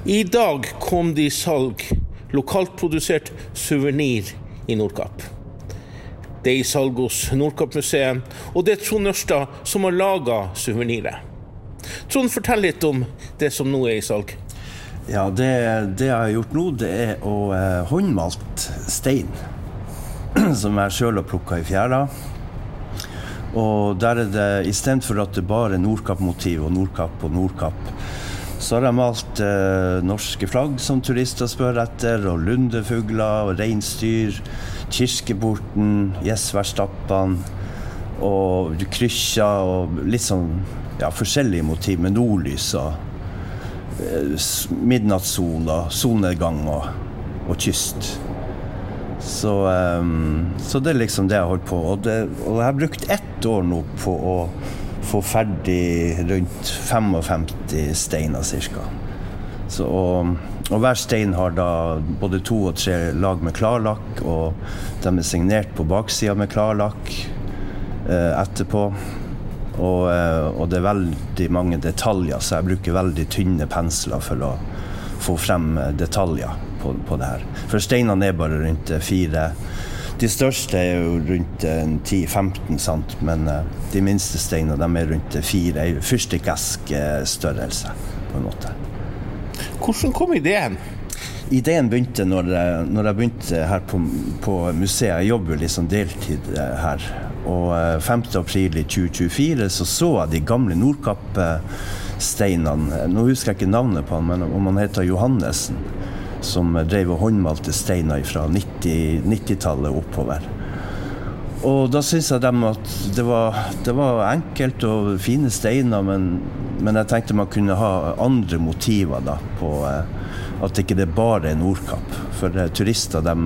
I dag kom det I salg lokalt produsert souvenir I Nordkapp. Det I salg hos Nordkapp-museet, og det Trond Ørstad som har laget souveniret. Trond, fortell litt om det som nå I salg. Ja, det jeg har gjort nå, det å håndmalt stein, som jeg selv har plukket I fjæra. Og der det, I stedet for at det bare Nordkapp-motiv og Nordkapp, så har jeg malt norske flagg som turister spør etter, og lundefugler, og reinsdyr, kirkeporten, Gjesværstappan, og krysja, og litt sånn, ja, forskjellige motiv med nordlys, og midnattssol, og solnedgang, og kyst. Så det liksom det jeg har holdt på, og jeg har brukt 1 år nå på å få ferdig rundt 55 steiner cirka. Så, og hver stein har da både 2 og 3 lag med klarlakk, og de signert på baksiden med klarlakk etterpå. Og det veldig mange detaljer, så jeg bruker veldig tynne pensler for å få frem detaljer på det her. For steinene bare rundt 4. De største jo rundt 10-15 sant, men de minste steinene de rundt 4, fyrstikkesk størrelse på en måte. Hvordan kom ideen? Ideen begynte når jeg begynte her på museet. Jeg jobber liksom deltid her. Og 5. april I 2024 så jeg de gamle Nordkapp-steinene. Nå husker jeg ikke navnet på han, men om han heter Johannesen, som drev og håndmalte steiner fra 90-tallet oppover. Og da synes jeg dem at det var enkelt og fine steiner, men jeg tenkte man kunne ha andre motiver da, på at ikke det bare Nordkapp. For turister,